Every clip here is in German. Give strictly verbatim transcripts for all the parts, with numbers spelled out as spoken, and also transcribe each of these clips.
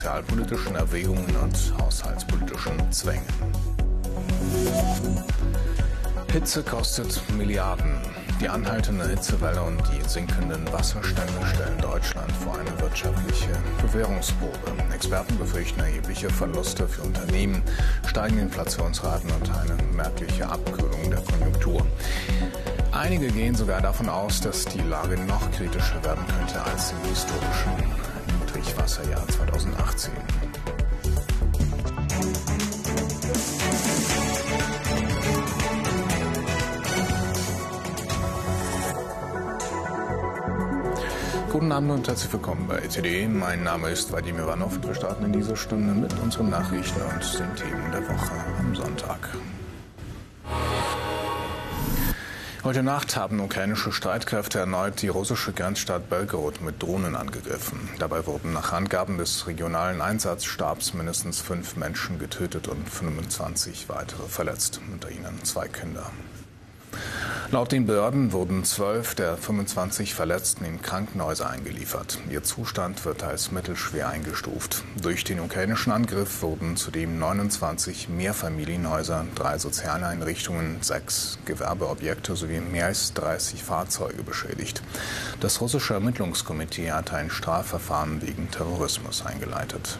sozialpolitischen Erwägungen und haushaltspolitischen Zwängen. Hitze kostet Milliarden. Die anhaltende Hitzewelle und die sinkenden Wasserstände stellen Deutschland vor eine wirtschaftliche Bewährungsprobe. Experten befürchten erhebliche Verluste für Unternehmen, steigende Inflationsraten und eine merkliche Abkühlung der Konjunktur. Einige gehen sogar davon aus, dass die Lage noch kritischer werden könnte als im historischen Niedrigwasserjahr zweitausendachtzehn. Guten Abend und herzlich willkommen bei E T D. Mein Name ist Vadim Ivanov und wir starten in dieser Stunde mit unseren Nachrichten und den Themen der Woche am Sonntag. Heute Nacht haben ukrainische Streitkräfte erneut die russische Grenzstadt Belgorod mit Drohnen angegriffen. Dabei wurden nach Angaben des regionalen Einsatzstabs mindestens fünf Menschen getötet und fünfundzwanzig weitere verletzt, unter ihnen zwei Kinder. Laut den Behörden wurden zwölf der fünfundzwanzig Verletzten in Krankenhäuser eingeliefert. Ihr Zustand wird als mittelschwer eingestuft. Durch den ukrainischen Angriff wurden zudem neunundzwanzig Mehrfamilienhäuser, drei Sozialeinrichtungen, sechs Gewerbeobjekte sowie mehr als dreißig Fahrzeuge beschädigt. Das russische Ermittlungskomitee hat ein Strafverfahren wegen Terrorismus eingeleitet.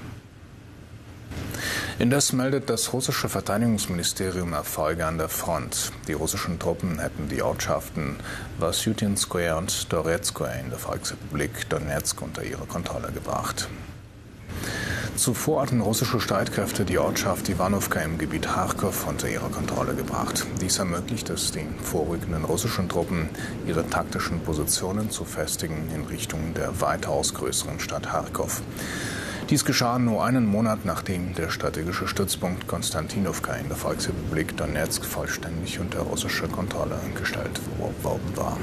Indes meldet das russische Verteidigungsministerium Erfolge an der Front. Die russischen Truppen hätten die Ortschaften Wasyutinskoje und Doretskoje in der Volksrepublik Donetsk unter ihre Kontrolle gebracht. Zuvor hatten russische Streitkräfte die Ortschaft Iwanowka im Gebiet Charkow unter ihre Kontrolle gebracht. Dies ermöglicht es den vorrückenden russischen Truppen, ihre taktischen Positionen zu festigen in Richtung der weitaus größeren Stadt Charkow. Dies geschah nur einen Monat, nachdem der strategische Stützpunkt Konstantinowka in der Volksrepublik Donetsk vollständig unter russische Kontrolle gestellt worden war.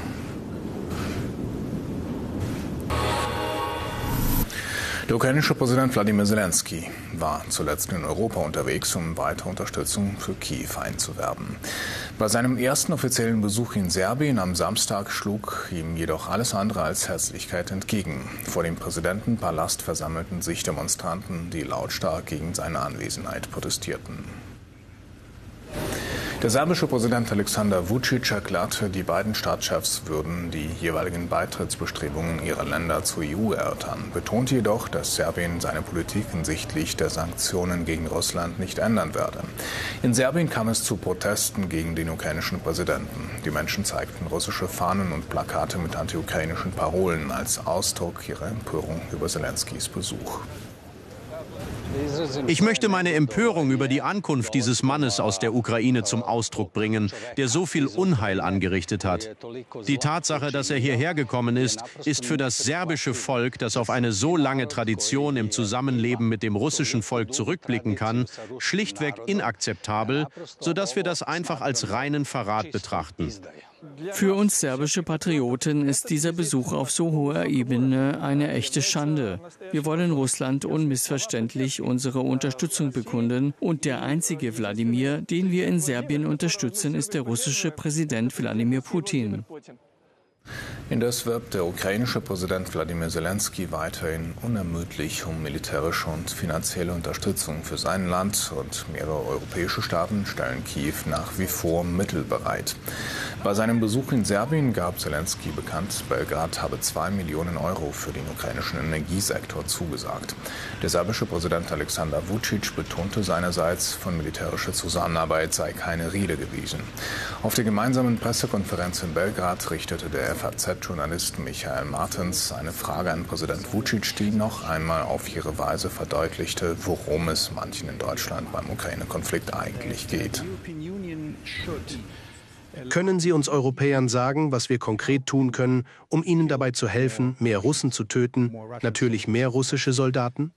Der ukrainische Präsident Wladimir Zelensky war zuletzt in Europa unterwegs, um weitere Unterstützung für Kiew einzuwerben. Bei seinem ersten offiziellen Besuch in Serbien am Samstag schlug ihm jedoch alles andere als Herzlichkeit entgegen. Vor dem Präsidentenpalast versammelten sich Demonstranten, die lautstark gegen seine Anwesenheit protestierten. Der serbische Präsident Aleksandar Vučić erklärte, die beiden Staatschefs würden die jeweiligen Beitrittsbestrebungen ihrer Länder zur E U erörtern, betonte jedoch, dass Serbien seine Politik hinsichtlich der Sanktionen gegen Russland nicht ändern werde. In Serbien kam es zu Protesten gegen den ukrainischen Präsidenten. Die Menschen zeigten russische Fahnen und Plakate mit anti-ukrainischen Parolen als Ausdruck ihrer Empörung über Zelenskys Besuch. Ich möchte meine Empörung über die Ankunft dieses Mannes aus der Ukraine zum Ausdruck bringen, der so viel Unheil angerichtet hat. Die Tatsache, dass er hierher gekommen ist, ist für das serbische Volk, das auf eine so lange Tradition im Zusammenleben mit dem russischen Volk zurückblicken kann, schlichtweg inakzeptabel, sodass wir das einfach als reinen Verrat betrachten. Für uns serbische Patrioten ist dieser Besuch auf so hoher Ebene eine echte Schande. Wir wollen Russland unmissverständlich unsere Unterstützung bekunden und der einzige Wladimir, den wir in Serbien unterstützen, ist der russische Präsident Wladimir Putin. Indes wirbt der ukrainische Präsident Wladimir Zelensky weiterhin unermüdlich um militärische und finanzielle Unterstützung für sein Land und mehrere europäische Staaten stellen Kiew nach wie vor Mittel bereit. Bei seinem Besuch in Serbien gab Zelensky bekannt, Belgrad habe zwei Millionen Euro für den ukrainischen Energiesektor zugesagt. Der serbische Präsident Aleksandar Vučić betonte seinerseits, von militärischer Zusammenarbeit sei keine Rede gewesen. Auf der gemeinsamen Pressekonferenz in Belgrad richtete der F A Z-Journalist Michael Martens eine Frage an Präsident Vučić, die noch einmal auf ihre Weise verdeutlichte, worum es manchen in Deutschland beim Ukraine-Konflikt eigentlich geht. Können Sie uns Europäern sagen, was wir konkret tun können, um Ihnen dabei zu helfen, mehr Russen zu töten, natürlich mehr russische Soldaten?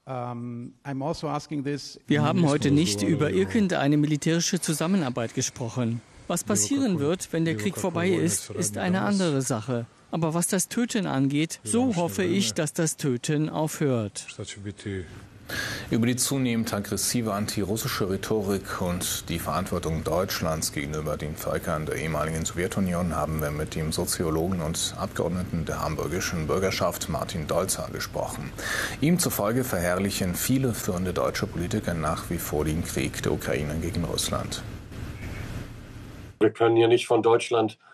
Wir haben heute nicht über irgendeine militärische Zusammenarbeit gesprochen. Was passieren wird, wenn der Krieg vorbei ist, ist eine andere Sache. Aber was das Töten angeht, so hoffe ich, dass das Töten aufhört. Über die zunehmend aggressive antirussische Rhetorik und die Verantwortung Deutschlands gegenüber den Völkern der ehemaligen Sowjetunion haben wir mit dem Soziologen und Abgeordneten der hamburgischen Bürgerschaft Martin Dolzer gesprochen. Ihm zufolge verherrlichen viele führende deutsche Politiker nach wie vor den Krieg der Ukraine gegen Russland. Wir können hier nicht von Deutschland